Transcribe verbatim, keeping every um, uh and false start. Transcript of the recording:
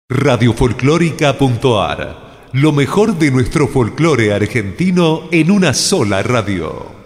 Radiofolclórica.ar. Lo mejor de nuestro folclore argentino en una sola radio.